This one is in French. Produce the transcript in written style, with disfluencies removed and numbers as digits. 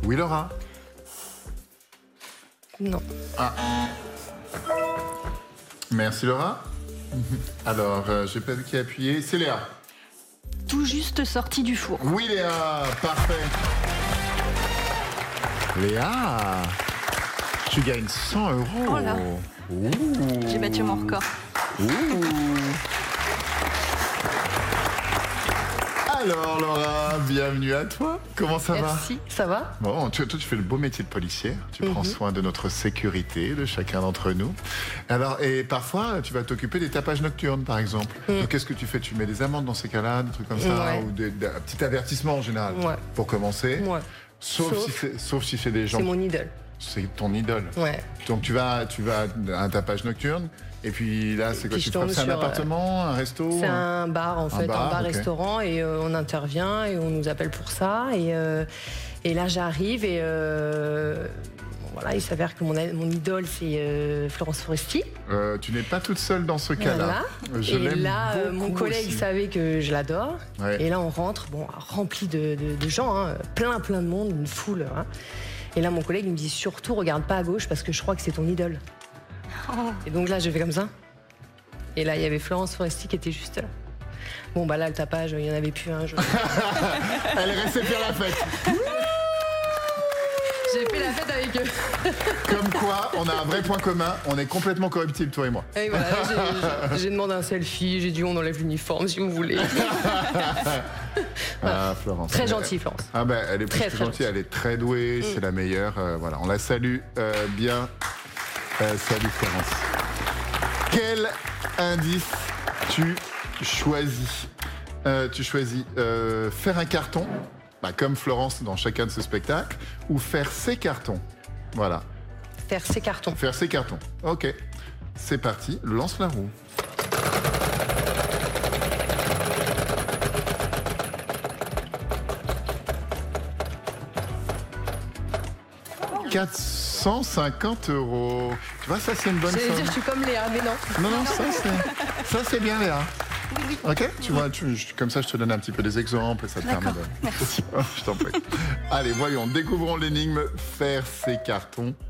Oui, Laura? Non. Ah. Merci, Laura. Alors, j'ai pas vu qui a appuyé. C'est Léa. Tout juste sorti du four. Oui, Léa, parfait. Léa, tu gagnes 100 €. Oh là. Ouh. J'ai battu mon record. Ouh. Alors, Laura, bienvenue à toi. Comment ça va? Merci, ça va? Bon, toi, tu fais le beau métier de policier. Tu prends soin de notre sécurité, de chacun d'entre nous. Alors, et parfois, tu vas t'occuper des tapages nocturnes, par exemple. Donc, qu'est-ce que tu fais? Tu mets des amendes dans ces cas-là, des trucs comme ça, Ouais. ou un petit avertissement en général, Ouais. pour commencer. Ouais. Sauf si c'est des gens. C'est mon idole. C'est ton idole. Ouais. Donc, tu vas à un tapage nocturne. Et puis là, c'est quoi? Puis je tombe C'est un sur, appartement, un resto? C'est un bar en fait, un bar, bar-restaurant et on intervient et on nous appelle pour ça et là j'arrive et bon, voilà, il s'avère que mon idole c'est Florence Foresti. Tu n'es pas toute seule dans ce cas-là. Voilà. Je Et l'aime là mon beaucoup collègue aussi. savait que je l'adore. Ouais. Et là on rentre, bon, rempli de gens, hein, plein de monde, une foule. Hein. Et là mon collègue il me dit surtout regarde pas à gauche parce que je crois que c'est ton idole. Et donc là, je fais comme ça. Et là, il y avait Florence Foresti qui était juste là. Bon, bah là, le tapage, il n'y en avait plus un. Elle est restée faire la fête. J'ai fait la fête avec eux. Comme quoi, on a un vrai point commun. On est complètement corruptibles, toi et moi. Et voilà, j'ai demandé un selfie. J'ai dit, on enlève l'uniforme si vous voulez. Ah, Florence. Très gentille, Florence. Ah ben, elle est plus Très, que très gentille. Elle est très douée. C'est la meilleure. Voilà, on la salue bien. Salut, Florence. Quel indice tu choisis? Tu choisis faire un carton, comme Florence dans chacun de ses spectacles, ou faire ses cartons. Voilà. Faire ses cartons. Faire ses cartons. Ok. C'est parti. Lance la roue. « 450 €. Tu vois, ça, c'est une bonne J'allais somme. dire, je suis comme Léa, mais non. Non, ça c'est bien, Léa. Ok, tu vois, comme ça je te donne un petit peu des exemples et ça te permet de... Merci. Je t'en prie. Allez, voyons, découvrons l'énigme faire ses cartons.